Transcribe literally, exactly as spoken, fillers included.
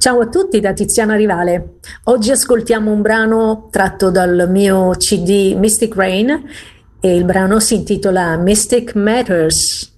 Ciao a tutti da Tiziana Rivale. Oggi ascoltiamo un brano tratto dal mio C D Mystic Rain e il brano si intitola Mystic Matters.